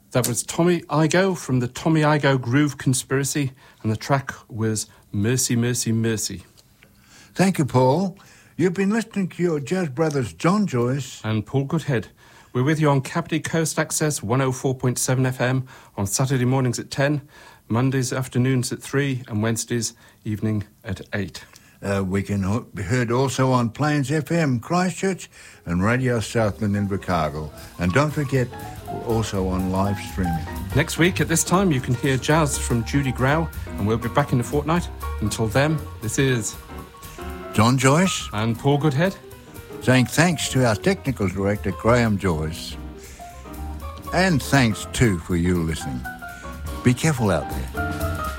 That was Tommy Igoe from the Tommy Igoe Groove Conspiracy, and the track was Mercy, Mercy, Mercy. Thank you, Paul. You've been listening to your jazz brothers John Joyce and Paul Goodhead. We're with you on Capity Coast Access 104.7 FM on Saturday mornings at 10, Mondays afternoons at 3, and Wednesdays evening at 8. We can be heard also on Plains FM Christchurch and Radio Southland in Invercargill. And don't forget, we're also on live streaming. Next week at this time you can hear jazz from Judy Grau, and we'll be back in a fortnight. Until then, this is John Joyce and Paul Goodhead saying thanks to our technical director Graham Joyce. And thanks too for you listening. Be careful out there.